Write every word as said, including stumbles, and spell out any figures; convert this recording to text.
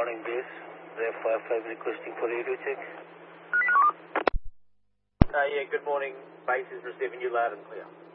morning, base. Zero five five requesting for radio check. Uh, yeah, good morning. Base is receiving you loud and clear.